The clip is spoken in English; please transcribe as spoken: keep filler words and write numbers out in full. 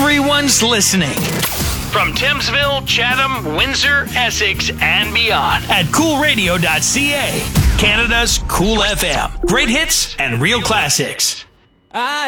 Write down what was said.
Everyone's listening. From Thamesville, Chatham, Windsor, Essex, and beyond at cool radio dot c a. Canada's Cool F M. Great hits and real classics. I